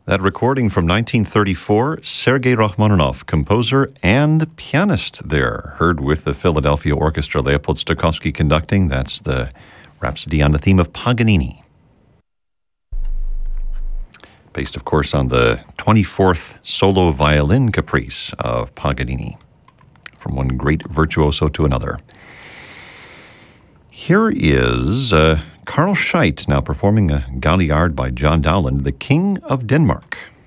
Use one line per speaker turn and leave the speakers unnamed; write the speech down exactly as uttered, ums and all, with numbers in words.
That recording from nineteen thirty-four, Sergei Rachmaninoff, composer and pianist there, heard with the Philadelphia Orchestra, Leopold Stokowski conducting. That's the Rhapsody on the theme of Paganini. Based, of course, on the twenty-fourth solo violin caprice of Paganini, from one great virtuoso to another. Here is uh, Carl Scheidt now performing a Galliard by John Dowland, The King of Denmark.